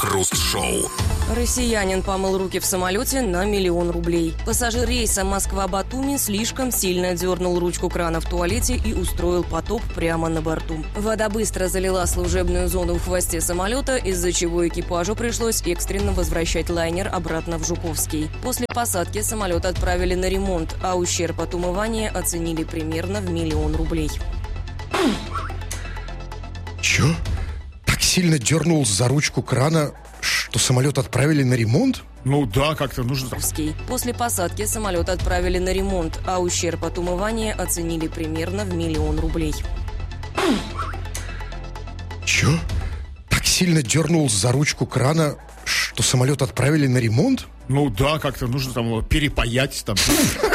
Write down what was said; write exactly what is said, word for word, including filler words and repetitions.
Крем-хруст-шоу. Россиянин помыл руки в самолете на миллион рублей. Пассажир рейса Москва-Батуми слишком сильно дернул ручку крана в туалете и устроил потоп прямо на борту. Вода быстро залила служебную зону в хвосте самолета, из-за чего экипажу пришлось экстренно возвращать лайнер обратно в Жуковский. После посадки самолет отправили на ремонт, а ущерб от умывания оценили примерно в миллион рублей. Чё? Так сильно дернул за ручку крана, что самолет отправили на ремонт? Ну да, как-то нужно там. После посадки самолет отправили на ремонт, а ущерб от умывания оценили примерно в миллион рублей. Чё? Так сильно дернул за ручку крана, что самолет отправили на ремонт? Ну да, как-то нужно там его перепаять там.